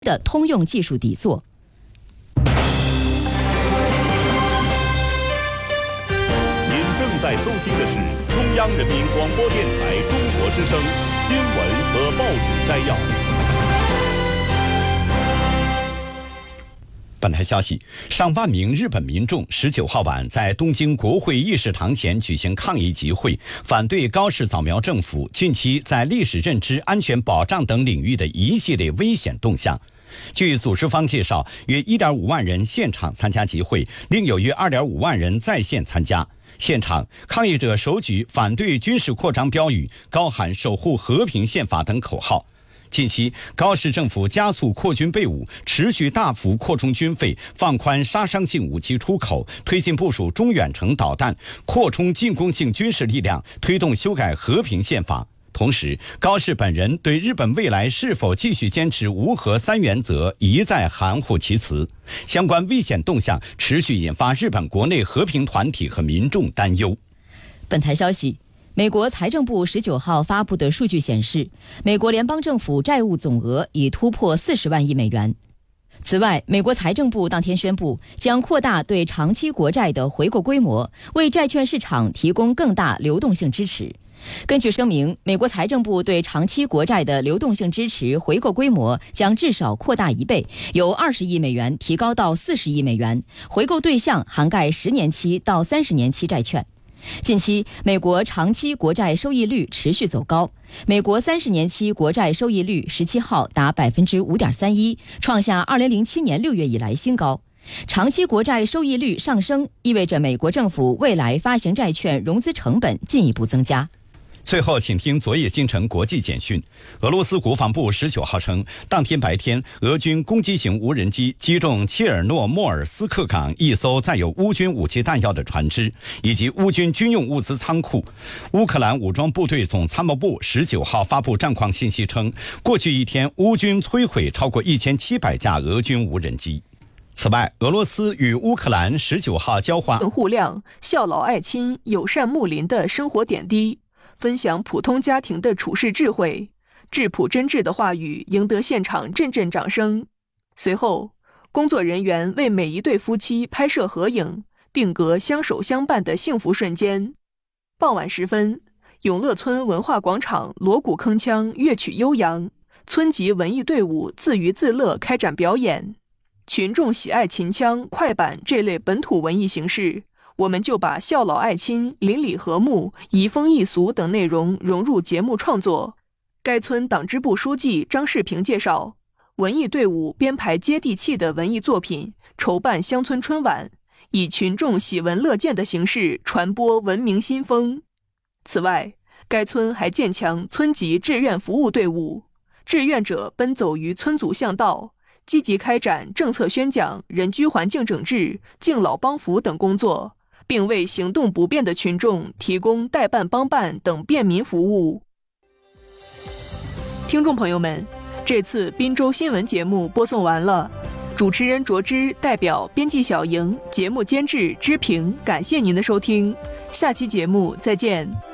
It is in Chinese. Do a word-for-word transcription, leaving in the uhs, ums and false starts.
的通用技术底座。 您正在收听的是中央人民广播电台中国之声新闻和报纸摘要。 本台消息，上万名日本民众十九号晚在东京国会议事堂前举行抗议集会，反对高市早苗政府近期在历史认知、安全保障等领域的一系列危险动向。据组织方介绍，约 一点五万人现场参加集会，另有约 二点五万人在线参加。现场，抗议者手举反对军事扩张标语，高喊守护和平宪法等口号。近期，高市政府加速扩军备武，持续大幅扩充军费，放宽杀伤性武器出口，推进部署中远程导弹，扩充进攻性军事力量，推动修改和平宪法。同时，高市本人对日本未来是否继续坚持无核三原则一再含糊其辞。相关危险动向持续引发日本国内和平团体和民众担忧。 本台消息，美国财政部十九号发布的数据显示，美国联邦政府债务总额已突破四十万亿美元。此外，美国财政部当天宣布，将扩大对长期国债的回购规模，为债券市场提供更大流动性支持。根据声明，美国财政部对长期国债的流动性支持回购规模将至少扩大一倍，由二十亿美元提高到四十亿美元，回购对象涵盖十年期到三十年期债券。近期，美国长期国债收益率持续走高，美国三十年期国债收益率十七号达百分之五点三一，创下二零零七年六月以来新高。长期国债收益率上升，意味着美国政府未来发行债券融资成本进一步增加。 最后，请听昨夜今晨国际简讯。俄罗斯国防部十九号称，当天白天，俄军攻击型无人机击中切尔诺莫尔斯克港一艘载有乌军武器弹药的船只，以及乌军军用物资仓库。乌克兰武装部队总参谋部十九号发布战况信息称，过去一天，乌军摧毁超过一千七百架俄军无人机。此外，俄罗斯与乌克兰十九号交换互谅、孝老爱亲、友善睦邻的生活点滴，分享普通家庭的处世智慧，质朴真挚的话语赢得现场阵阵掌声。随后，工作人员为每一对夫妻拍摄合影，定格相守相伴的幸福瞬间。傍晚时分，永乐村文化广场锣鼓铿锵，乐曲悠扬，村级文艺队伍自娱自乐开展表演。群众喜爱秦腔、快板这类本土文艺形式，我们就把孝老爱亲、邻里和睦、移风易俗等内容融入节目创作。该村党支部书记张世平介绍，文艺队伍编排接地气的文艺作品，筹办乡村春晚，以群众喜闻乐见的形式传播文明新风。此外，该村还建强村级志愿服务队伍，志愿者奔走于村组巷道，积极开展政策宣讲、人居环境整治、敬老帮扶等工作，并为行动不便的群众提供代办帮办等便民服务。听众朋友们，这次滨州新闻节目播送完了，主持人卓之代表编辑小莹、节目监制知平，感谢您的收听，下期节目再见。